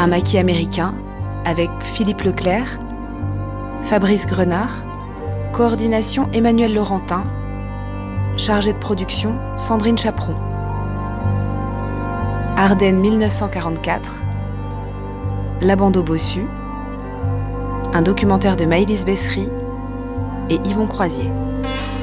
Un maquis américain avec Philippe Leclerc, Fabrice Grenard, coordination Emmanuel Laurentin, chargée de production Sandrine Chaperon. Ardennes 1944, La bande au bossu, un documentaire de Maëlys Bessery et Yvon Croisier.